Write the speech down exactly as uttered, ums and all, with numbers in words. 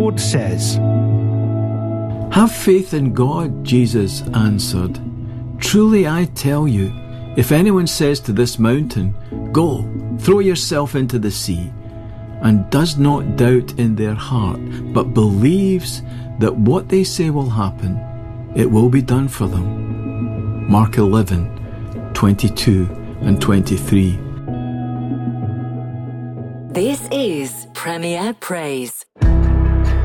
Lord says. Have faith in God, Jesus answered. Truly I tell you, if anyone says to this mountain, Go, throw yourself into the sea, and does not doubt in their heart, but believes that what they say will happen, it will be done for them. Mark eleven, twenty-two and twenty-three. This is Premier Praise.